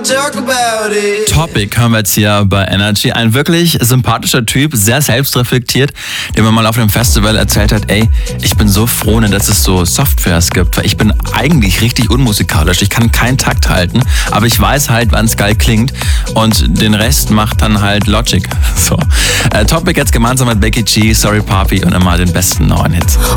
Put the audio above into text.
Topic hören wir jetzt hier bei Energy. Ein wirklich sympathischer Typ, sehr selbstreflektiert, der mir mal auf einem Festival erzählt hat, ey, ich bin so froh, dass es so Softwares gibt, weil ich bin eigentlich richtig unmusikalisch. Ich kann keinen Takt halten, aber ich weiß halt, wann es geil klingt und den Rest macht dann halt Logic. So. Topic jetzt gemeinsam mit Becky G, Sorry Papi und immer den besten neuen Hits.